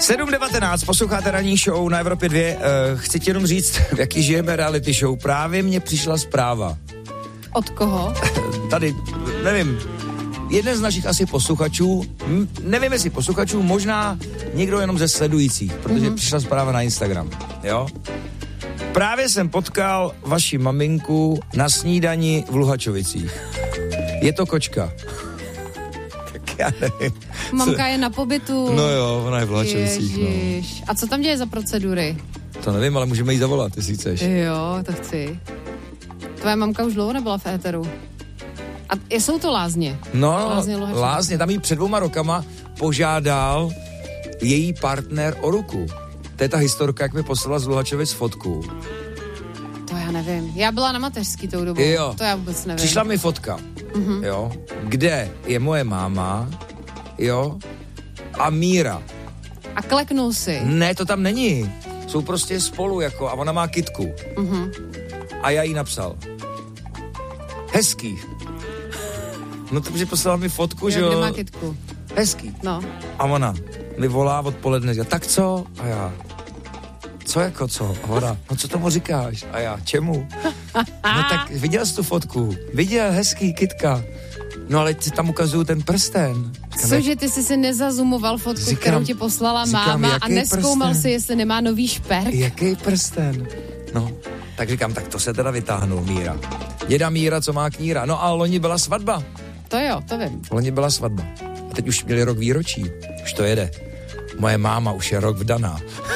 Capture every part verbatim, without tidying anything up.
sedm devatenáct, posloucháte ranní show na Evropě dva. Uh, chci ti jenom říct, v jaký žijeme reality show. Právě mně přišla zpráva. Od koho? Tady, nevím, jeden z našich asi posluchačů, m- nevím jestli posluchačů, možná někdo jenom ze sledujících, protože mm-hmm. přišla zpráva na Instagram, jo? Právě jsem potkal vaši maminku na snídani v Luhačovicích. Je to kočka. Tak já nevím. Mamka je na pobytu. No jo, ona je v Luhačovicích. Ježiš. No. A co tam děje za procedury? To nevím, ale můžeme jí zavolat, jestli chceš. Jo, to chci. Tvoje mamka už dlouho nebyla v éteru. A jsou to lázně? No, lázně, lázně. Tam jí před dvouma rokama požádal její partner o ruku. To je ta historka, jak mi poslala z Luhačovic fotku. To já nevím. Já byla na mateřský tou dobou. Jo. To já vůbec nevím. Přišla mi fotka, mm-hmm. jo, kde je moje máma, jo, a Míra. A kleknul si. Ne, to tam není. Jsou prostě spolu, jako, a ona má kytku. Mm-hmm. A já jí napsal. Hezký. No to, že poslala mi fotku, jo, že jo. Kde má kytku. Hezký. No. A ona mi volá odpoledne, říká, tak co? A já, co jako co? A ona, no co tomu říkáš? A já, čemu? No tak viděl jsi tu fotku? Viděl, hezký, kytka. No ale ti tam ukazuju ten prsten. Cože, ty jsi si nezazumoval fotku, říkám, kterou ti poslala říkám, máma a neskoumal prsten? Si, jestli nemá nový šperk? Jaký prsten? No, tak říkám, tak to se teda vytáhnu, Míra. Děda Míra, co má kníra. No a loni byla svatba. To jo, to vím. Loni byla svatba. A teď už měli rok výročí. Už to jede. Moje máma už je rok vdaná.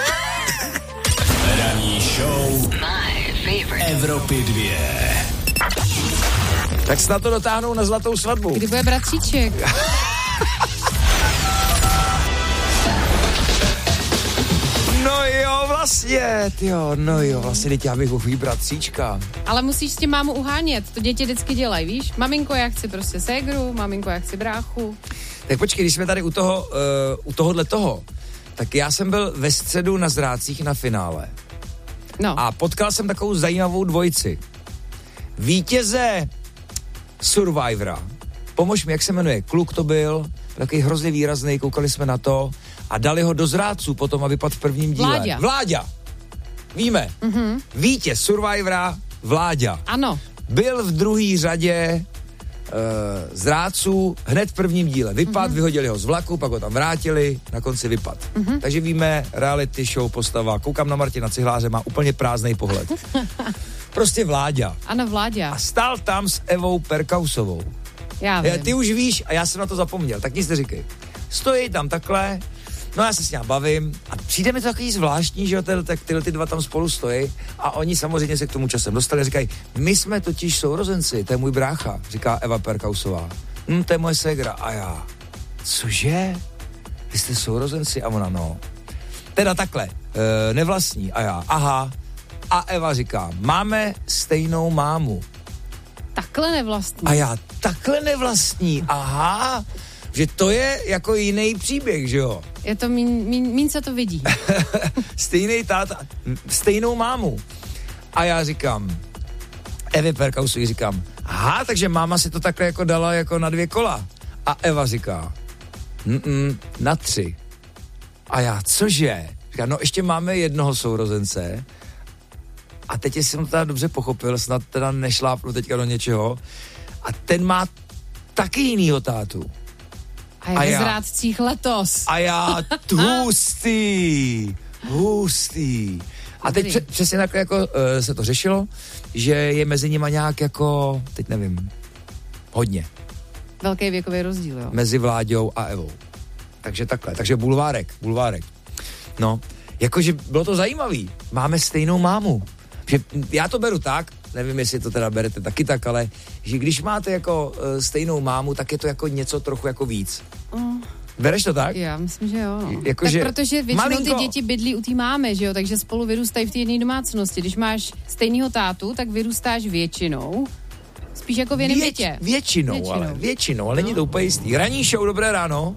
Ranní show Evropy dva. Tak snad to dotáhnou na zlatou svatbu. Kdy bude bratříček? No jo, vlastně, tyjo, no jo, vlastně teď já bych mohl vybrat bratříčka. Ale musíš s tím mámu uhánět, to děti vždycky dělají, víš? Maminko, já chci prostě ségru, maminko, já chci bráchu. Tak počkej, když jsme tady u toho, uh, u tohohle toho, tak já jsem byl ve středu na Zrácích na finále. No. A potkal jsem takovou zajímavou dvojici. Vítěze Survivora. Pomož mi, jak se jmenuje? Kluk to byl, takový hrozně výrazný, koukali jsme na to a dali ho do Zráců potom, aby padl v prvním díle. Vláďa. Vláďa. Víme. Mm-hmm. Vítěz Survivora Vláďa. Ano. Byl v druhé řadě uh, Zráců hned v prvním díle. Vypad, mm-hmm. vyhodili ho z vlaku, pak ho tam vrátili, na konci vypad. Mm-hmm. Takže víme, reality show postava. Koukám na Martina Cihláře, má úplně prázdnej pohled. Prostě Vláďa. Ano, Vláďa. A stál tam s Evou Perkausovou. Já vím. Ty už víš a já jsem na to zapomněl, tak nic neříkej. Stojí tam takhle, no já se s ním bavím a přijde mi to takový zvláštní, že jo, tak tyhle ty dva tam spolu stojí a oni samozřejmě se k tomu časem dostali a říkají, my jsme totiž sourozenci, to je můj brácha, říká Eva Perkausová. Hm, to je moje ségra. A já, cože? Vy jste sourozenci? A ona, no. Teda takhle, e, nevlastní. A já, aha. A Eva říká, máme stejnou mámu. Takhle nevlastní. A já, takhle nevlastní, aha. Že to je jako jiný příběh, že jo? Je to mín, mín, mín se to vidí. Stejný táta, stejnou mámu. A já říkám, Evě Perkausovi říkám, aha, takže máma si to takhle jako dala jako na dvě kola. A Eva říká, mm, na tři. A já, cože? Říká, no ještě máme jednoho sourozence. A teď jsem to teda dobře pochopil, snad teda nešlápnu teďka do něčeho. A ten má taky jinýho tátu. A je a ve já, Zrádcích letos. A já, hustý, hustý. A teď pře- přesně takhle jako uh, se to řešilo, že je mezi nima nějak jako, teď nevím, hodně. Velký věkový rozdíl, jo. Mezi Vláďou a Evou. Takže takhle, takže bulvárek, bulvárek. No, jakože bylo to zajímavý. Máme stejnou mámu. Že já to beru tak, nevím, jestli to teda berete taky tak, ale že když máte jako uh, stejnou mámu, tak je to jako něco trochu jako víc. Mm. Bereš to tak? Já myslím, že jo. No. Jako, tak že protože většinou malinko... ty děti bydlí u té mámy, že jo, takže spolu vyrůstají v té jedné domácnosti. Když máš stejnýho tátu, tak vyrůstáš většinou spíš jako v jiném Věč, bytě. Většinou, většinou, ale většinou, ale no. Není to úplně jistý. Ranní show, dobré ráno.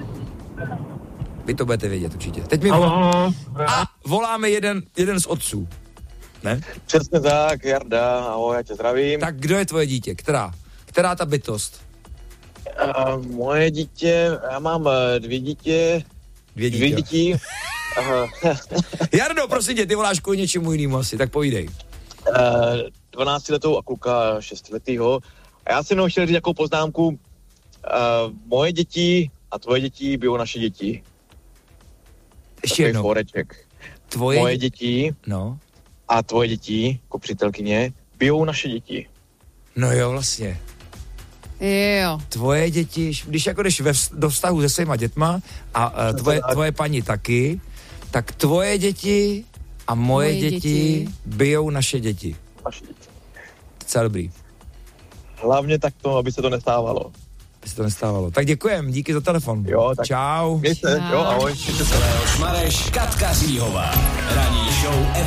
Vy to budete vědět určitě. Teď mi volá... A voláme jeden, jeden z otců. Ne? Přesně tak, Jarda, ahoj, já tě zdravím. Tak kdo je tvoje dítě? Která? Která ta bytost? Uh, moje dítě, já mám uh, dvě dítě. Dvě dítě. Dvě děti. Jardo, prosím tě, ty voláš kvůli něčemu jinému asi, tak povídej. Uh, dvanáctiletou a kluka šestiletýho. A já jsem jenom chtěl říct takovou poznámku. Uh, moje děti a tvoje děti bijou naše děti. Ještě jednou. Foreček. Tvoje... Moje děti no. a tvoje děti, jako přítelkyně, bijou naše děti. No jo, vlastně. Jo. Tvoje děti, když jako jdeš ve vz, do vztahu se svýma dětma a uh, tvoje, tvoje paní taky, tak tvoje děti a moje, moje děti, děti bijou naše děti. Naše děti. Docela dobrý. Hlavně tak to, aby se to nestávalo. Aby se to nestávalo. Tak děkujem, díky za telefon. Jo, tak. Čau. Mějte, jo, ahoj. Leoš Mareš, Katka Říhová. Ranní show